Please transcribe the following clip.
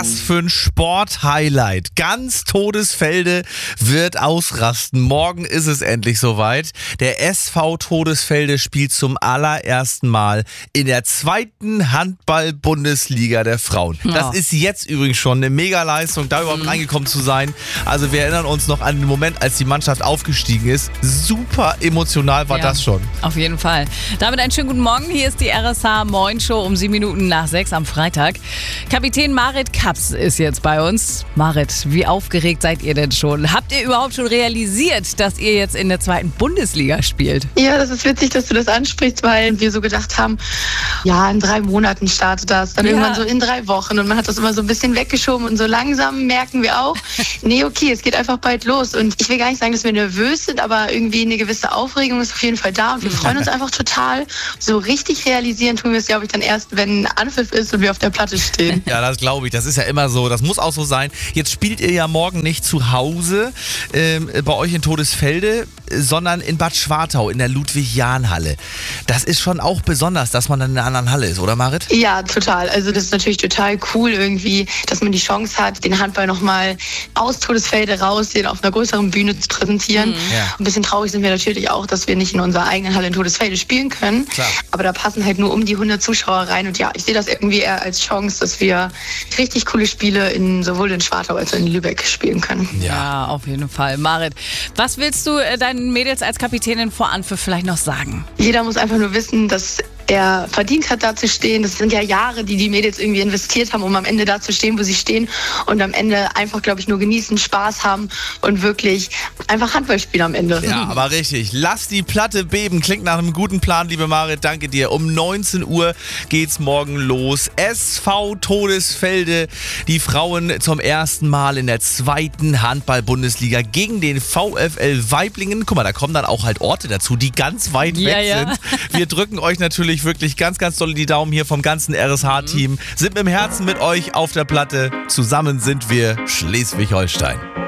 Was für ein Sport-Highlight. Ganz Todesfelde wird ausrasten. Morgen ist es endlich soweit. Der SV Todesfelde spielt zum allerersten Mal in der 2. Handball-Bundesliga der Frauen. Das ist jetzt übrigens schon eine Mega-Leistung, da überhaupt reingekommen zu sein. Also wir erinnern uns noch an den Moment, als die Mannschaft aufgestiegen ist. Super emotional war das schon. Auf jeden Fall. Damit einen schönen guten Morgen. Hier ist die RSH Moin Show um 7 Minuten nach 6 am Freitag. Kapitän Marit Kaps ist jetzt bei uns. Marit, wie aufgeregt seid ihr denn schon? Habt ihr überhaupt schon realisiert, dass ihr jetzt in der 2. Bundesliga spielt? Ja, das ist witzig, dass du das ansprichst, weil wir so gedacht haben, ja, in 3 Monaten startet das, dann irgendwann so in 3 Wochen und man hat das immer so ein bisschen weggeschoben und so langsam merken wir auch, nee, okay, es geht einfach bald los und ich will gar nicht sagen, dass wir nervös sind, aber irgendwie eine gewisse Aufregung ist auf jeden Fall da und wir freuen uns einfach total. So richtig realisieren tun wir es, glaube ich, dann erst, wenn Anpfiff ist und wir auf der Platte stehen. Ja, das glaube ich. Das ist ja immer so. Das muss auch so sein. Jetzt spielt ihr ja morgen nicht zu Hause bei euch in Todesfelde, sondern in Bad Schwartau in der Ludwig-Jahn-Halle. Das ist schon auch besonders, dass man dann in einer anderen Halle ist, oder Marit? Ja, total. Also das ist natürlich total cool irgendwie, dass man die Chance hat, den Handball nochmal aus Todesfelde raus, den auf einer größeren Bühne zu präsentieren. Ja. Ein bisschen traurig sind wir natürlich auch, dass wir nicht in unserer eigenen Halle in Todesfelde spielen können. Klar. Aber da passen halt nur um die 100 Zuschauer rein. Und ja, ich sehe das irgendwie eher als Chance, dass wir richtig coole Spiele sowohl in Schwartau als auch in Lübeck spielen können. Ja, auf jeden Fall. Marit, was willst du deinen Mädels als Kapitänin vor Anpfiff vielleicht noch sagen? Jeder muss einfach nur wissen, dass er verdient hat, da zu stehen. Das sind ja Jahre, die Mädels irgendwie investiert haben, um am Ende da zu stehen, wo sie stehen. Und am Ende einfach, glaube ich, nur genießen, Spaß haben und wirklich einfach Handball spielen am Ende. Ja, aber richtig. Lass die Platte beben. Klingt nach einem guten Plan, liebe Marit. Danke dir. Um 19 Uhr geht's morgen los. SV Todesfelde. Die Frauen zum ersten Mal in der 2. Handball-Bundesliga gegen den VfL Weiblingen. Guck mal, da kommen dann auch halt Orte dazu, die ganz weit weg sind. Wir drücken euch natürlich wirklich ganz, ganz doll die Daumen hier vom ganzen RSH-Team. Sind mit dem Herzen mit euch auf der Platte. Zusammen sind wir Schleswig-Holstein.